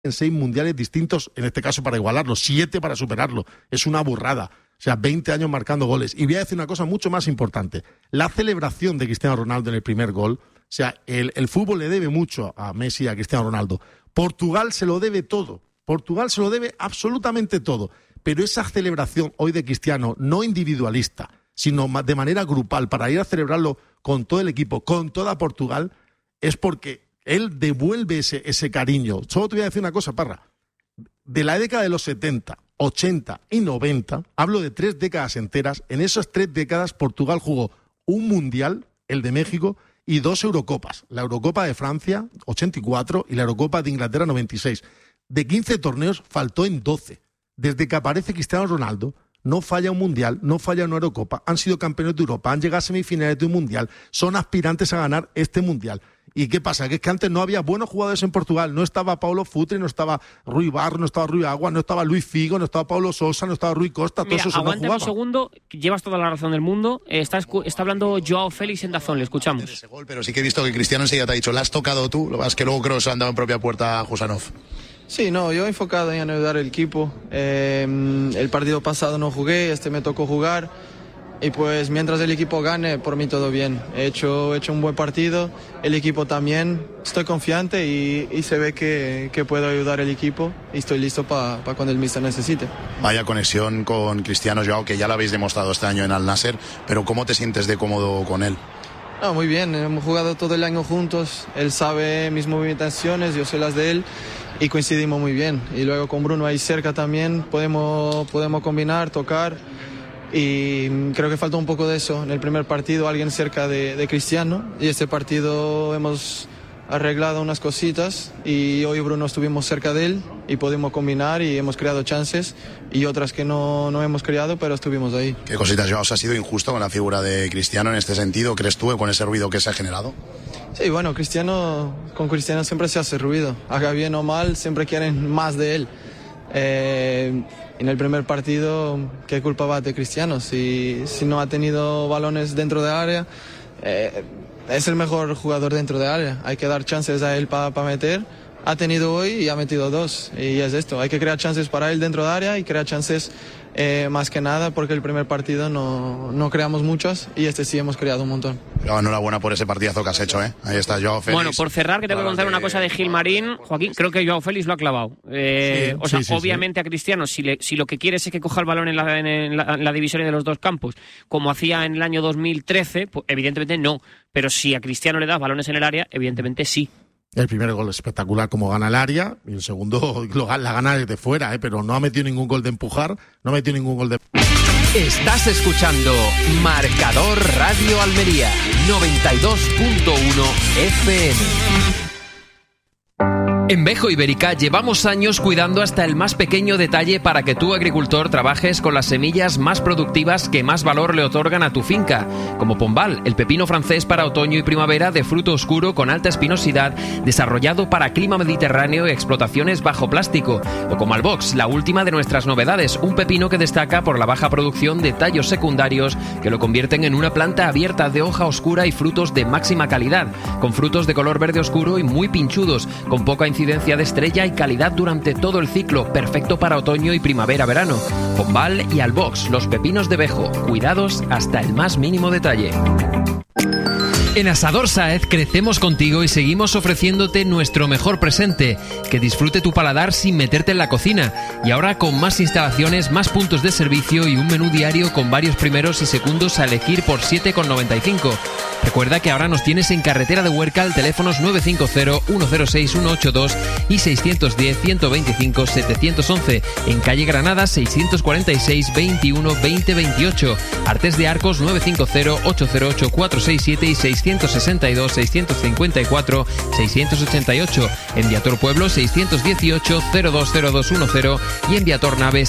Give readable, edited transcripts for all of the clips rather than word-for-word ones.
en 6 mundiales distintos, en este caso para igualarlo, 7 para superarlo. Es una burrada. O sea, 20 años marcando goles. Y voy a decir una cosa mucho más importante. La celebración de Cristiano Ronaldo en el primer gol, o sea, el fútbol le debe mucho a Messi y a Cristiano Ronaldo. Portugal se lo debe todo. Portugal se lo debe absolutamente todo. Pero esa celebración hoy de Cristiano, no individualista, sino de manera grupal, para ir a celebrarlo con todo el equipo, con toda Portugal, es porque él devuelve ese cariño. Solo te voy a decir una cosa, Parra. De la década de los 70, 80 y 90, hablo de 3 décadas enteras, en esas 3 décadas Portugal jugó un Mundial, el de México, y 2 Eurocopas. La Eurocopa de Francia, 84, y la Eurocopa de Inglaterra, 96. De 15 torneos, faltó en 12. Desde que aparece Cristiano Ronaldo, no falla un Mundial, no falla una Eurocopa, han sido campeones de Europa, han llegado a semifinales de un Mundial, son aspirantes a ganar este Mundial. ¿Y qué pasa? Que es que antes no había buenos jugadores en Portugal. No estaba Paulo Futre, no estaba Rui Barro, no estaba Rui Agua, no estaba Luis Figo, no estaba Paulo Sousa, no estaba Rui Costa. Mira, todo eso aguanta no un segundo, llevas toda la razón del mundo. Está hablando Joao Félix en DAZN, le escuchamos. Ese gol, pero sí que he visto que Cristiano enseguida te ha dicho, la has tocado tú, lo que pasa es que luego creo que se han dado en propia puerta a Husanov. Sí, no, yo enfocado en ayudar al equipo. El partido pasado no jugué, me tocó jugar. Y pues mientras el equipo gane, por mí todo bien. He hecho un buen partido, el equipo también. Estoy confiante y se ve que puedo ayudar al equipo y estoy listo para cuando el míster necesite. Vaya conexión con Cristiano, Joao, que ya lo habéis demostrado este año en Al Nassr, pero ¿cómo te sientes de cómodo con él? No, muy bien, hemos jugado todo el año juntos, él sabe mis movimentaciones, yo sé las de él y coincidimos muy bien. Y luego con Bruno ahí cerca también podemos combinar, tocar. Y creo que faltó un poco de eso en el primer partido, alguien cerca de Cristiano, y este partido hemos arreglado unas cositas y hoy Bruno estuvimos cerca de él y pudimos combinar y hemos creado chances y otras que no hemos creado, pero estuvimos ahí. ¿Qué cositas, Joao? ¿Has sido injusto con la figura de Cristiano en este sentido? ¿Crees tú con ese ruido que se ha generado? Sí, bueno, con Cristiano siempre se hace ruido, haga bien o mal, siempre quieren más de él. En el primer partido, ¿qué culpa va de Cristiano? Si no ha tenido balones dentro del área, es el mejor jugador dentro del área. Hay que dar chances a él para meter. Ha tenido hoy y ha metido 2. Y es esto, hay que crear chances para él dentro del área y crear chances más que nada porque el primer partido no creamos muchas y sí hemos creado un montón. Pero enhorabuena por ese partidazo que has hecho, ¿eh? Ahí está Joao Félix. Bueno, por cerrar, que tengo que contar una cosa de Gilmarín. Joaquín, creo que Joao Félix lo ha clavado. Obviamente a Cristiano, si lo que quieres es que coja el balón en la divisoria de los dos campos, como hacía en el año 2013, pues evidentemente no. Pero si a Cristiano le das balones en el área, evidentemente sí. El primer gol espectacular como gana el área y el segundo la gana desde fuera, pero no ha metido ningún gol de empujar, no ha metido ningún gol de... Estás escuchando Marcador Radio Almería 92.1 FM. En Bejo Ibérica llevamos años cuidando hasta el más pequeño detalle para que tú, agricultor, trabajes con las semillas más productivas que más valor le otorgan a tu finca, como Pombal, el pepino francés para otoño y primavera de fruto oscuro con alta espinosidad, desarrollado para clima mediterráneo y explotaciones bajo plástico, o como Albox, la última de nuestras novedades, un pepino que destaca por la baja producción de tallos secundarios que lo convierten en una planta abierta de hoja oscura y frutos de máxima calidad, con frutos de color verde oscuro y muy pinchudos, con poca incidencia de estrella y calidad durante todo el ciclo, perfecto para otoño y primavera-verano. Pombal y Albox, los pepinos de Bejo, cuidados hasta el más mínimo detalle. En Asador Sáez crecemos contigo y seguimos ofreciéndote nuestro mejor presente, que disfrute tu paladar sin meterte en la cocina, y ahora con más instalaciones, más puntos de servicio y un menú diario con varios primeros y segundos a elegir por 7,95. Recuerda que ahora nos tienes en Carretera de Huércal, teléfonos 950-106-182 y 610-125-711, en Calle Granada 646-21-2028, Artes de Arcos 950-808-467 y 662-654-688, en Viator Pueblo 618-020210 y en Viator Nave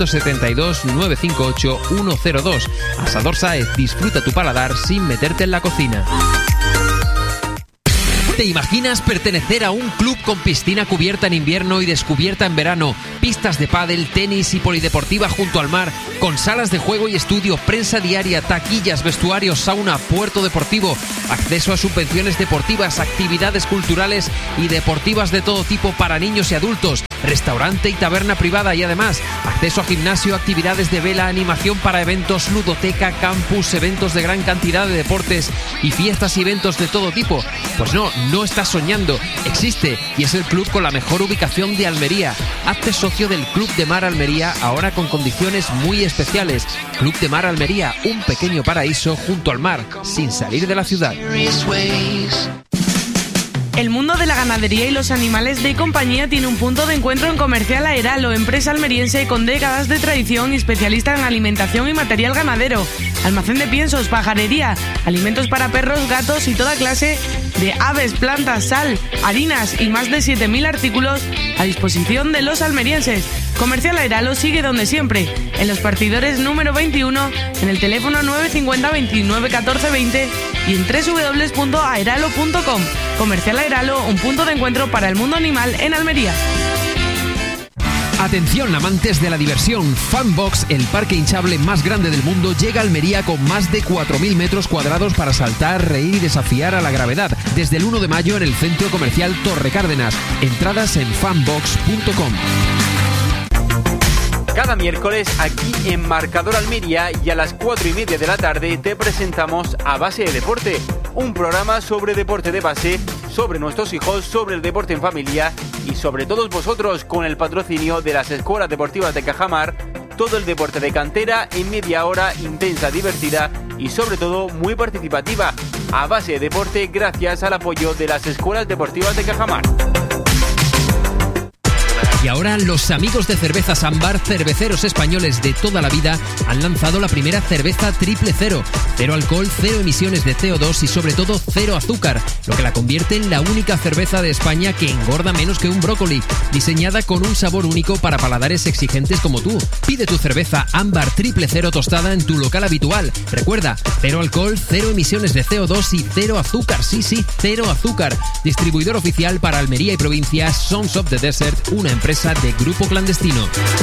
672-958-102. Asador Sáez, disfruta tu paladar sin meterte en la cocina. ¿Te imaginas pertenecer a un club con piscina cubierta en invierno y descubierta en verano, pistas de pádel, tenis y polideportiva junto al mar, con salas de juego y estudio, prensa diaria, taquillas, vestuarios, sauna, puerto deportivo, acceso a subvenciones deportivas, actividades culturales y deportivas de todo tipo para niños y adultos, restaurante y taberna privada y además acceso a gimnasio, actividades de vela, animación para eventos, ludoteca, campus, eventos de gran cantidad de deportes y fiestas y eventos de todo tipo? Pues no estás soñando, existe y es el club con la mejor ubicación de Almería. Hazte socio del Club de Mar Almería, ahora con condiciones muy especiales. Club de Mar Almería, un pequeño paraíso junto al mar, sin salir de la ciudad. El mundo de la ganadería y los animales de compañía tiene un punto de encuentro en Comercial Airalo, empresa almeriense con décadas de tradición y especialista en alimentación y material ganadero. Almacén de piensos, pajarería, alimentos para perros, gatos y toda clase de aves, plantas, sal, harinas y más de 7.000 artículos a disposición de los almerienses. Comercial Airalo sigue donde siempre, en Los Partidores número 21, en el teléfono 950 29 14 20 y en www.airalo.com. Comercial Airalo, un punto de encuentro para el mundo animal en Almería. Atención amantes de la diversión, Funbox, el parque hinchable más grande del mundo, llega a Almería con más de 4.000 metros cuadrados para saltar, reír y desafiar a la gravedad. Desde el 1 de mayo en el Centro Comercial Torre Cárdenas. Entradas en funbox.com. Cada miércoles aquí en Marcador Almería y a las 4:30 de la tarde te presentamos A Base de Deporte, un programa sobre deporte de base, sobre nuestros hijos, sobre el deporte en familia y sobre todos vosotros, con el patrocinio de las Escuelas Deportivas de Cajamar. Todo el deporte de cantera en media hora, intensa, divertida y sobre todo muy participativa. A Base de Deporte, gracias al apoyo de las Escuelas Deportivas de Cajamar. Y ahora los amigos de Cervezas Ámbar, cerveceros españoles de toda la vida, han lanzado la primera cerveza triple cero. Cero alcohol, cero emisiones de CO2 y sobre todo cero azúcar, lo que la convierte en la única cerveza de España que engorda menos que un brócoli, diseñada con un sabor único para paladares exigentes como tú. Pide tu cerveza Ámbar triple cero tostada en tu local habitual. Recuerda, cero alcohol, cero emisiones de CO2 y cero azúcar. Sí, cero azúcar. Distribuidor oficial para Almería y provincia, Sons of the Desert, una empresa de Grupo Clandestino.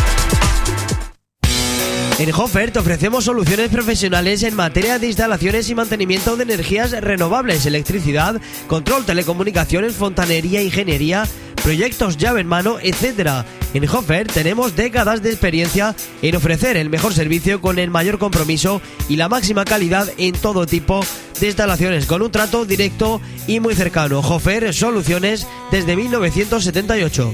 En Hofer te ofrecemos soluciones profesionales en materia de instalaciones y mantenimiento de energías renovables, electricidad, control, telecomunicaciones, fontanería, ingeniería, proyectos llave en mano, etc. En Hofer tenemos décadas de experiencia en ofrecer el mejor servicio con el mayor compromiso y la máxima calidad en todo tipo de instalaciones, con un trato directo y muy cercano. Hofer, soluciones desde 1978.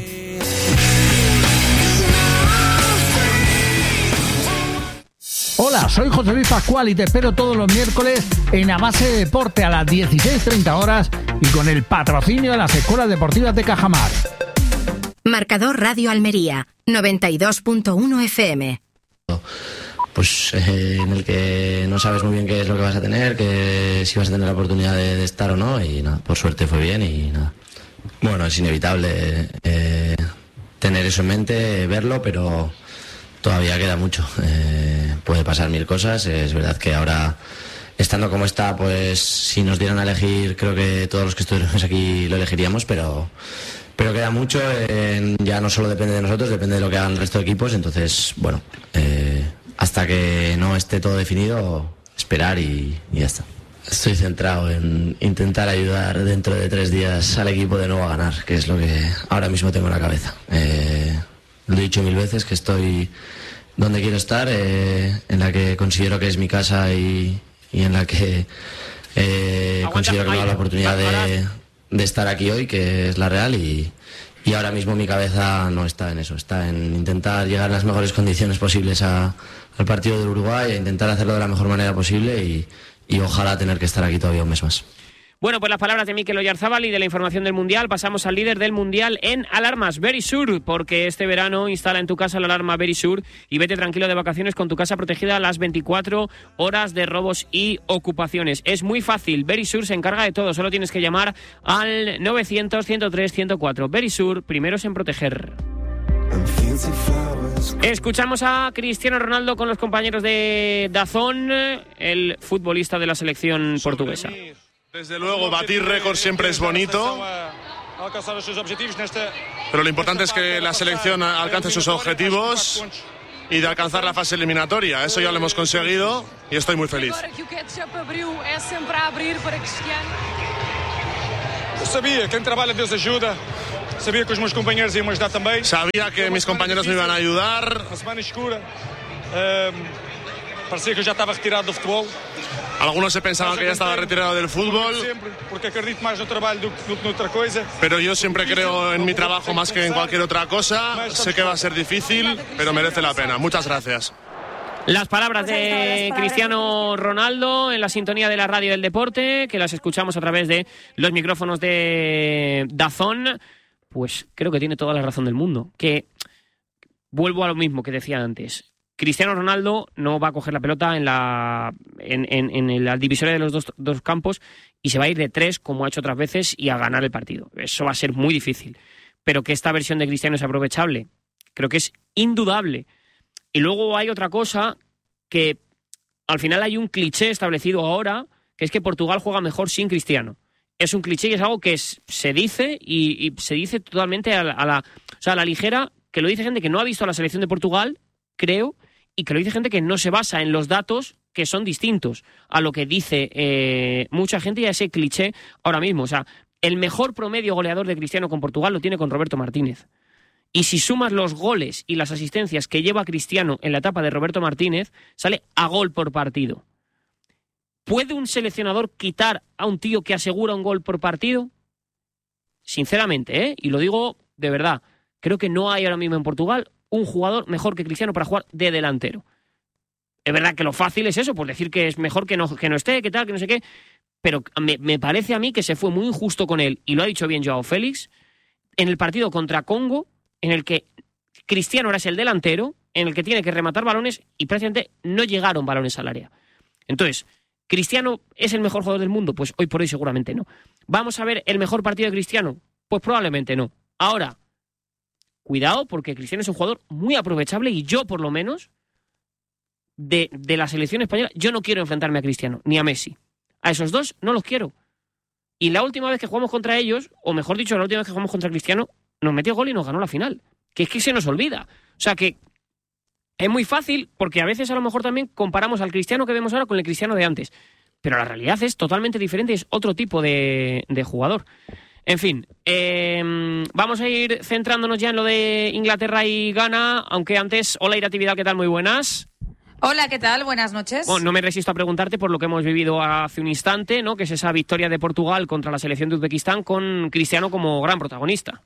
Hola, soy José Luis Pascual y te espero todos los miércoles en A Base de Deporte a las 16:30 horas y con el patrocinio de las Escuelas Deportivas de Cajamar. Marcador Radio Almería, 92.1 FM. Pues en el que no sabes muy bien qué es lo que vas a tener, que si vas a tener la oportunidad de estar o no, y nada, por suerte fue bien y nada. Bueno, es inevitable tener eso en mente, verlo, pero todavía queda mucho. Puede pasar mil cosas. Es verdad que ahora, estando como está, pues si nos dieran a elegir, creo que todos los que estuviéramos aquí lo elegiríamos, pero queda mucho. Ya no solo depende de nosotros, depende de lo que hagan el resto de equipos. Entonces, bueno, hasta que no esté todo definido, esperar y ya está. Estoy centrado en intentar ayudar dentro de 3 días al equipo de nuevo a ganar, que es lo que ahora mismo tengo en la cabeza. Lo he dicho 1000 veces, que estoy donde quiero estar, en la que considero que es mi casa y en la que considero que me da la oportunidad de estar aquí hoy, que es la Real, y ahora mismo mi cabeza no está en eso, está en intentar llegar en las mejores condiciones posibles al partido del Uruguay, e intentar hacerlo de la mejor manera posible y ojalá tener que estar aquí todavía un mes más. Bueno, pues las palabras de Mikel Oyarzábal y de la información del Mundial. Pasamos al líder del Mundial en alarmas, Verisur, porque este verano instala en tu casa la alarma Verisur y vete tranquilo de vacaciones con tu casa protegida a las 24 horas de robos y ocupaciones. Es muy fácil, Verisur se encarga de todo, solo tienes que llamar al 900-103-104. Verisur, primeros en proteger. Escuchamos a Cristiano Ronaldo con los compañeros de DAZN, el futbolista de la selección portuguesa. Desde luego, batir récords siempre es bonito, pero lo importante es que la selección alcance sus objetivos y de alcanzar la fase eliminatoria. Eso ya lo hemos conseguido y estoy muy feliz. Sabía que trabaja Dios ayuda. Sabía que mis compañeros iban a ayudar también. Sabía que mis compañeros me iban a ayudar. La semana escura. Parecía que ya estaba retirado del fútbol. Algunos se pensaban que ya estaba retirado del fútbol. Porque acredito más en el trabajo do que en otra cosa. Pero yo siempre creo en mi trabajo más que en cualquier otra cosa. Sé que va a ser difícil, pero merece la pena. Muchas gracias. Las palabras de Cristiano Ronaldo en la sintonía de la radio del deporte, que las escuchamos a través de los micrófonos de DAZN, pues creo que tiene toda la razón del mundo. Que vuelvo a lo mismo que decía antes. Cristiano Ronaldo no va a coger la pelota en la divisoria de los dos campos y se va a ir de 3 como ha hecho otras veces y a ganar el partido. Eso va a ser muy difícil. Pero que esta versión de Cristiano es aprovechable, creo que es indudable. Y luego hay otra cosa que al final hay un cliché establecido ahora, que es que Portugal juega mejor sin Cristiano. Es un cliché y es algo que se dice y se dice totalmente a la ligera, que lo dice gente que no ha visto a la selección de Portugal, creo, y que lo dice gente que no se basa en los datos que son distintos a lo que dice mucha gente y a ese cliché ahora mismo. O sea, el mejor promedio goleador de Cristiano con Portugal lo tiene con Roberto Martínez. Y si sumas los goles y las asistencias que lleva Cristiano en la etapa de Roberto Martínez, sale a gol por partido. ¿Puede un seleccionador quitar a un tío que asegura un gol por partido? Sinceramente, y lo digo de verdad, creo que no hay ahora mismo en Portugal un jugador mejor que Cristiano para jugar de delantero. Es verdad que lo fácil es eso, pues decir que es mejor que no esté, que tal, que no sé qué, pero me parece a mí que se fue muy injusto con él, y lo ha dicho bien Joao Félix, en el partido contra Congo, en el que Cristiano era el delantero, en el que tiene que rematar balones y prácticamente no llegaron balones al área. Entonces, ¿Cristiano es el mejor jugador del mundo? Pues hoy por hoy seguramente no. ¿Vamos a ver el mejor partido de Cristiano? Pues probablemente no. Ahora, cuidado, porque Cristiano es un jugador muy aprovechable y yo, por lo menos, de la selección española, yo no quiero enfrentarme a Cristiano, ni a Messi. A esos dos no los quiero. Y la última vez que jugamos contra ellos, o mejor dicho, la última vez que jugamos contra Cristiano, nos metió gol y nos ganó la final. Que es que se nos olvida. O sea que es muy fácil, porque a veces a lo mejor también comparamos al Cristiano que vemos ahora con el Cristiano de antes. Pero la realidad es totalmente diferente, es otro tipo de jugador. En fin, vamos a ir centrándonos ya en lo de Inglaterra y Ghana, aunque antes, hola Irati Vidal, ¿qué tal? Muy buenas. Hola, ¿qué tal? Buenas noches. Bueno, no me resisto a preguntarte por lo que hemos vivido hace un instante, ¿no? Que es esa victoria de Portugal contra la selección de Uzbekistán con Cristiano como gran protagonista.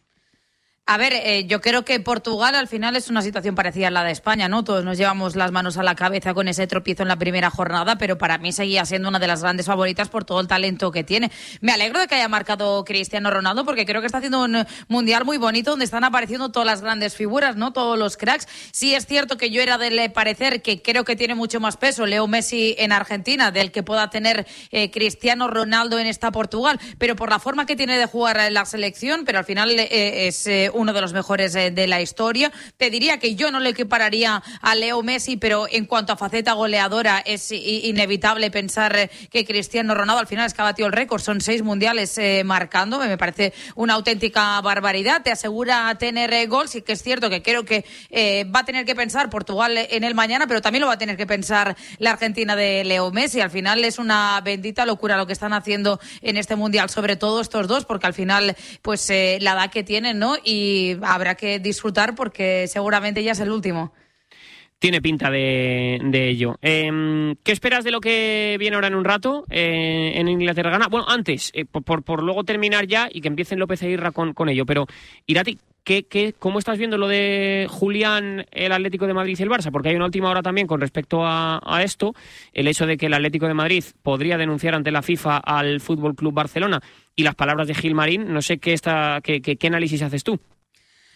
A ver, yo creo que Portugal al final es una situación parecida a la de España, ¿no? Todos nos llevamos las manos a la cabeza con ese tropiezo en la primera jornada, pero para mí seguía siendo una de las grandes favoritas por todo el talento que tiene. Me alegro de que haya marcado Cristiano Ronaldo, porque creo que está haciendo un mundial muy bonito donde están apareciendo todas las grandes figuras, ¿no? Todos los cracks. Sí es cierto que yo era del parecer que creo que tiene mucho más peso Leo Messi en Argentina del que pueda tener Cristiano Ronaldo en esta Portugal, pero por la forma que tiene de jugar en la selección, pero al final es uno de los mejores de la historia. Te diría que yo no le equipararía a Leo Messi, pero en cuanto a faceta goleadora es inevitable pensar que Cristiano Ronaldo al final es que ha batido el récord, son 6 mundiales marcando, me parece una auténtica barbaridad, te asegura tener gol, sí que es cierto que creo que va a tener que pensar Portugal en el mañana, pero también lo va a tener que pensar la Argentina de Leo Messi. Al final es una bendita locura lo que están haciendo en este mundial, sobre todo estos dos, porque al final pues la edad que tienen, ¿no? Y habrá que disfrutar porque seguramente ya es el último. Tiene pinta de ello. ¿Qué esperas de lo que viene ahora en un rato en Inglaterra-Ghana? Bueno, antes, por luego terminar ya y que empiecen López e Irra con ello, pero Irati, ¿cómo estás viendo lo de Julián, el Atlético de Madrid y el Barça? Porque hay una última hora también con respecto a esto, el hecho de que el Atlético de Madrid podría denunciar ante la FIFA al Fútbol Club Barcelona y las palabras de Gilmarín. No sé qué análisis haces tú.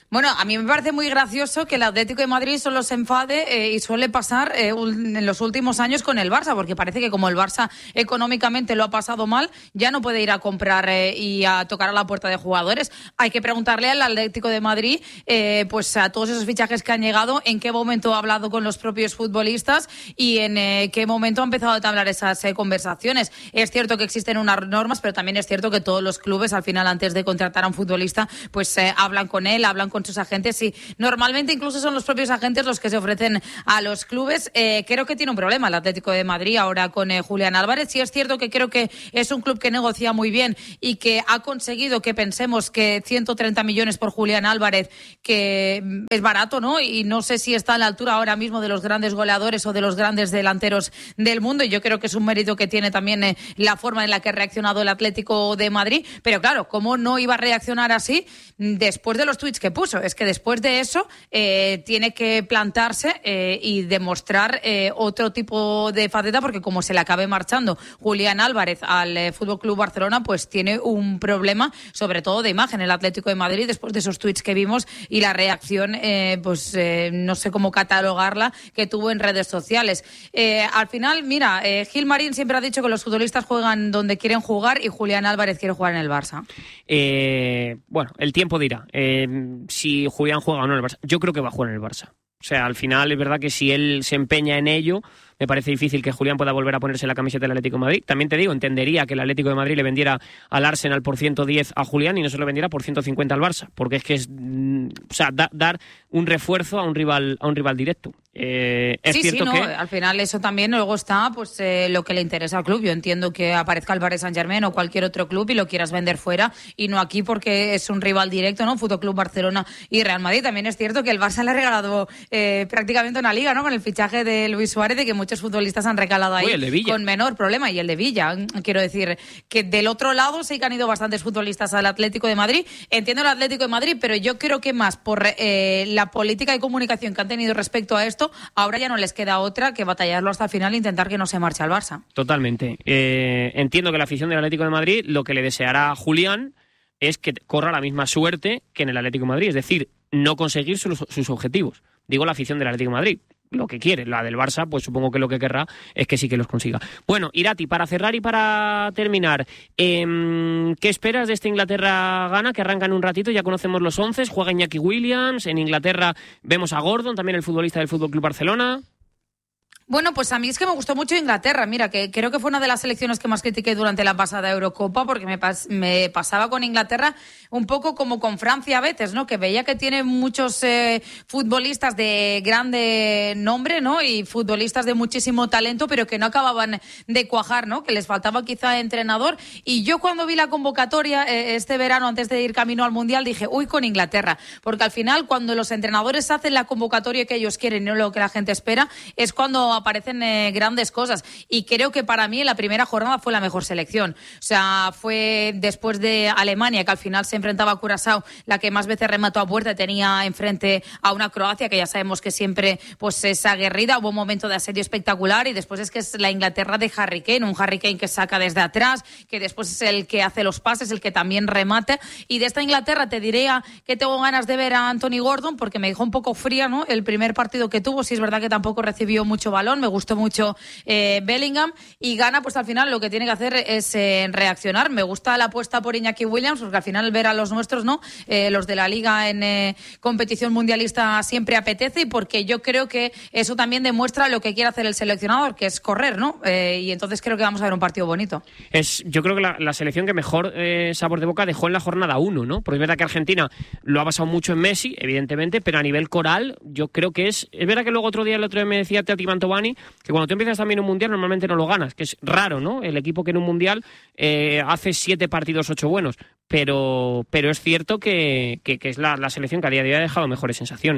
Bueno, a mí me parece muy gracioso que el Atlético de Madrid solo se enfade y suele pasar en los últimos años con el Barça, porque parece que como el Barça económicamente lo ha pasado mal, ya no puede ir a comprar y a tocar a la puerta de jugadores. Hay que preguntarle al Atlético de Madrid, pues a todos esos fichajes que han llegado, en qué momento ha hablado con los propios futbolistas y en qué momento ha empezado a entablar esas conversaciones. Es cierto que existen unas normas, pero también es cierto que todos los clubes, al final, antes de contratar a un futbolista, pues hablan con él, hablan con sus agentes y normalmente incluso son los propios agentes los que se ofrecen a los clubes. Creo que tiene un problema el Atlético de Madrid ahora con Julián Álvarez. Sí es cierto que creo que es un club que negocia muy bien y que ha conseguido que pensemos que 130 millones por Julián Álvarez, que es barato, ¿no? Y no sé si está a la altura ahora mismo de los grandes goleadores o de los grandes delanteros del mundo. Y yo creo que es un mérito que tiene también la forma en la que ha reaccionado el Atlético de Madrid. Pero claro, ¿cómo no iba a reaccionar así después de los tuits que puso? Es que después de eso tiene que plantarse y demostrar otro tipo de faceta, porque como se le acabe marchando Julián Álvarez al FC Barcelona, pues tiene un problema, sobre todo de imagen, el Atlético de Madrid, después de esos tuits que vimos y la reacción, no sé cómo catalogarla, que tuvo en redes sociales. Al final, mira, Gil Marín siempre ha dicho que los futbolistas juegan donde quieren jugar y Julián Álvarez quiere jugar en el Barça. Bueno, el tiempo dirá si Julián juega o no en el Barça. Yo creo que va a jugar en el Barça. O sea, al final es verdad que si él se empeña en ello, me parece difícil que Julián pueda volver a ponerse la camiseta del Atlético de Madrid. También te digo, entendería que el Atlético de Madrid le vendiera al Arsenal por 110 a Julián y no se lo vendiera por 150 al Barça, porque es que es dar un refuerzo a un rival directo. Es sí, cierto sí, que al final eso también luego está pues lo que le interesa al club. Yo entiendo que aparezca el Paris Saint-Germain o cualquier otro club y lo quieras vender fuera y no aquí porque es un rival directo, ¿no? Fútbol Club Barcelona y Real Madrid. También es cierto que el Barça le ha regalado prácticamente una liga, ¿no? Con el fichaje de Luis Suárez, de que muchos futbolistas han recalado ahí con menor problema, y el de Villa. Quiero decir que del otro lado sí que han ido bastantes futbolistas al Atlético de Madrid. Entiendo el Atlético de Madrid, pero yo creo que más por la política de comunicación que han tenido respecto a esto, ahora ya no les queda otra que batallarlo hasta el final e intentar que no se marche al Barça. Totalmente. Entiendo que la afición del Atlético de Madrid lo que le deseará a Julián es que corra la misma suerte que en el Atlético de Madrid, es decir, no conseguir sus objetivos. Digo la afición del Atlético de Madrid. Lo que quiere, la del Barça, pues supongo que lo que querrá es que sí que los consiga. Bueno, Irati, para cerrar y para terminar, ¿qué esperas de esta Inglaterra-Ghana que arranca en un ratito? Ya conocemos los 11, juega Iñaki Williams, en Inglaterra vemos a Gordon, también el futbolista del FC Barcelona. Bueno, pues a mí es que me gustó mucho Inglaterra. Mira, que creo que fue una de las selecciones que más critiqué durante la pasada Eurocopa, porque me pasaba con Inglaterra un poco como con Francia a veces, ¿no? Que veía que tiene muchos futbolistas de grande nombre, ¿no? Y futbolistas de muchísimo talento, pero que no acababan de cuajar, ¿no? Que les faltaba quizá entrenador. Y yo cuando vi la convocatoria este verano, antes de ir camino al Mundial, dije, uy, con Inglaterra. Porque al final, cuando los entrenadores hacen la convocatoria que ellos quieren y no lo que la gente espera, es cuando aparecen grandes cosas, y creo que para mí en la primera jornada fue la mejor selección. O sea, fue después de Alemania, que al final se enfrentaba a Curazao, la que más veces remató a puerta, tenía enfrente a una Croacia que ya sabemos que siempre pues es aguerrida. Hubo un momento de asedio espectacular, y después es que es la Inglaterra de Harry Kane, un Harry Kane que saca desde atrás, que después es el que hace los pases, el que también remate. Y de esta Inglaterra te diría que tengo ganas de ver a Anthony Gordon, porque me dejó un poco fría, ¿no? El primer partido que tuvo, sí es verdad que tampoco recibió mucho balón. Me gustó mucho Bellingham, y Ghana pues al final lo que tiene que hacer es reaccionar. Me gusta la apuesta por Iñaki Williams, porque al final ver a los nuestros, ¿no? Los de la Liga en competición mundialista siempre apetece, y porque yo creo que eso también demuestra lo que quiere hacer el seleccionador, que es correr, ¿no? Y entonces creo que vamos a ver un partido bonito. Yo creo que la selección que mejor sabor de boca dejó en la jornada 1, ¿no? Porque es verdad que Argentina lo ha basado mucho en Messi, evidentemente, pero a nivel coral yo creo que es verdad que luego el otro día me decía Tati Mantovani que cuando tú empiezas también un mundial normalmente no lo ganas, que es raro, ¿no? El equipo que en un mundial hace 7 partidos 8 buenos, pero es cierto que es la selección que a día de hoy ha dejado mejores sensaciones.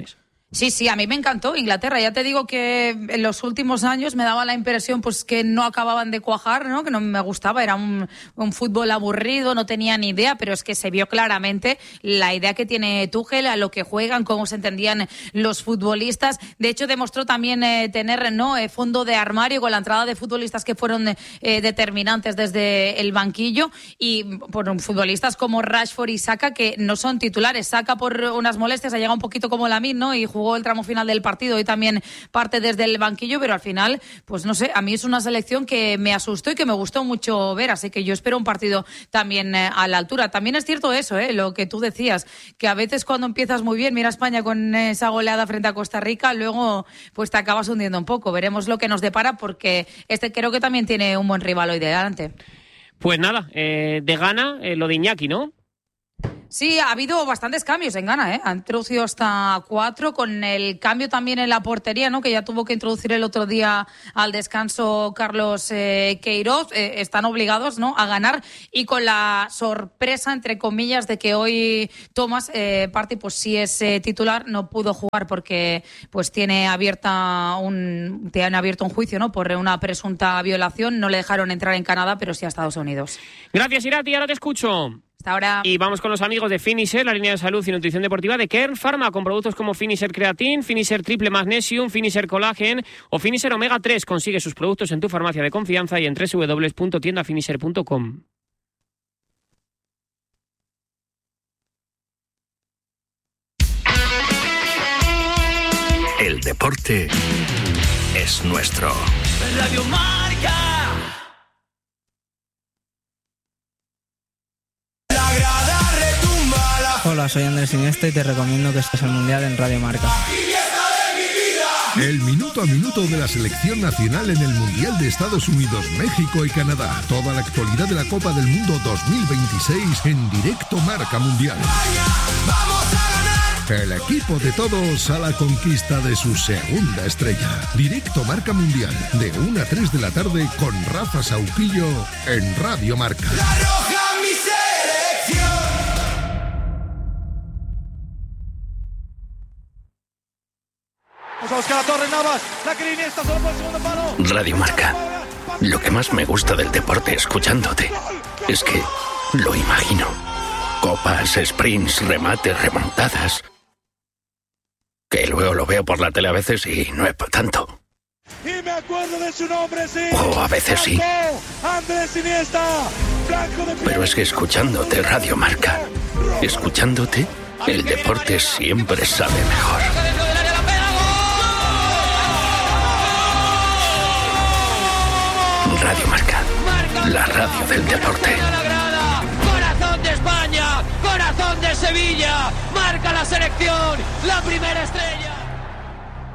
Sí, a mí me encantó Inglaterra. Ya te digo que en los últimos años me daba la impresión pues que no acababan de cuajar, ¿no? Que no me gustaba, era un fútbol aburrido, no tenía ni idea, pero es que se vio claramente la idea que tiene Tuchel, a lo que juegan, cómo se entendían los futbolistas. De hecho, demostró también tener fondo de armario con la entrada de futbolistas que fueron determinantes desde el banquillo, y por futbolistas como Rashford y Saka, que no son titulares. Saka por unas molestias ha llegado un poquito como Lamine, ¿no? Y jugó el tramo final del partido y también parte desde el banquillo, pero al final, pues no sé, a mí es una selección que me asustó y que me gustó mucho ver, así que yo espero un partido también a la altura. También es cierto eso, lo que tú decías, que a veces cuando empiezas muy bien, mira España con esa goleada frente a Costa Rica, luego pues te acabas hundiendo un poco. Veremos lo que nos depara, porque creo que también tiene un buen rival hoy delante. Pues nada, de Ghana, lo de Iñaki, ¿no? Sí, ha habido bastantes cambios en Ghana, Han introducido hasta 4, con el cambio también en la portería, ¿no? Que ya tuvo que introducir el otro día al descanso Carlos Queiroz. Están obligados, ¿no?, a ganar, y con la sorpresa, entre comillas, de que hoy Thomas Partey, pues sí es titular, no pudo jugar porque pues tiene abierto un juicio, ¿no?, por una presunta violación. No le dejaron entrar en Canadá, pero sí a Estados Unidos. Gracias, Irati, ahora te escucho. Hasta ahora. Y vamos con los amigos de Finisher, la línea de salud y nutrición deportiva de Kern Pharma, con productos como Finisher Creatine, Finisher Triple Magnesium, Finisher Collagen o Finisher Omega 3. Consigue sus productos en tu farmacia de confianza y en www.tiendafinisher.com. El deporte es nuestro. Radio Marca. Hola, soy Andrés Iniesta y te recomiendo que estés al Mundial en Radio Marca. El minuto a minuto de la selección nacional en el Mundial de Estados Unidos, México y Canadá. Toda la actualidad de la Copa del Mundo 2026 en directo Marca Mundial. El equipo de todos a la conquista de su segunda estrella. Directo Marca Mundial, de 1 a 3 de la tarde con Rafa Sauquillo en Radio Marca. La roja, mi selección. Vamos a buscar a Torres Navas, la que Iniesta solo por el segundo palo. Radio Marca. Lo que más me gusta del deporte escuchándote es que lo imagino. Copas, sprints, remates, remontadas. Que luego lo veo por la tele a veces y no es para tanto. Y me acuerdo de su nombre, sí. O a veces sí. Andrés Iniesta, blanco de... Pero es que escuchándote Radio Marca, escuchándote, el deporte siempre sabe mejor. Radio Marca, la radio del deporte. Corazón de España, corazón de Sevilla, marca la selección, la primera estrella.